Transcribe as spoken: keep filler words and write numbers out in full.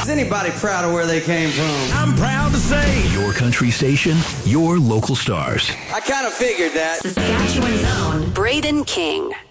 anybody proud of where they came from? I'm proud to say, your country station, your local stars. I kind of figured that. Saskatchewan's own Braden King.